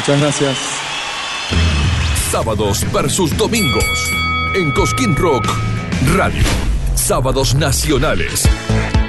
Muchas gracias. Sábados versus domingos en Cosquín Rock Radio. Sábados nacionales.